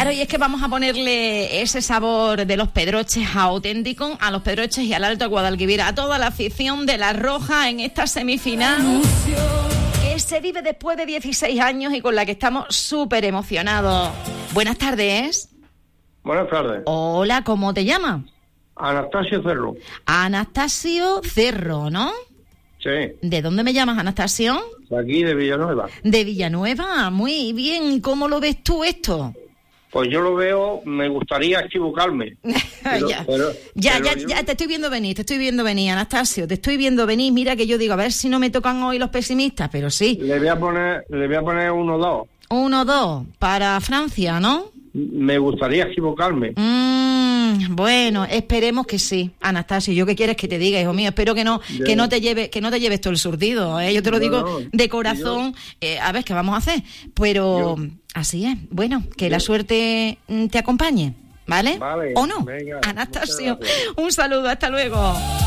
Claro, y es que vamos a ponerle ese sabor de los Pedroches auténticos a los Pedroches y al Alto Guadalquivir, a toda la afición de La Roja en esta semifinal que se vive después de 16 años y con la que estamos súper emocionados. Buenas tardes. Buenas tardes. Hola, ¿cómo te llamas? Anastasio Cerro. Anastasio Cerro, ¿no? Sí. ¿De dónde me llamas, Anastasio? De aquí, de Villanueva. De Villanueva, muy bien. ¿Cómo lo ves tú esto? Pues yo lo veo, me gustaría equivocarme. Ya, te estoy viendo venir, Anastasio, te estoy viendo venir. Mira que yo digo, a ver si no me tocan hoy los pesimistas, pero sí. Le voy a poner 1-2. 1-2 para Francia, ¿no? Me gustaría equivocarme. Bueno, esperemos que sí, Anastasio. ¿Yo qué quieres que te diga, hijo mío? Espero que no te lleves todo el surtido, ¿eh? Yo te lo digo de corazón. A ver, ¿qué vamos a hacer? Pero así es. Bueno, que la suerte te acompañe, ¿vale? Vale. ¿O no? Venga, Anastasio, un saludo, hasta luego.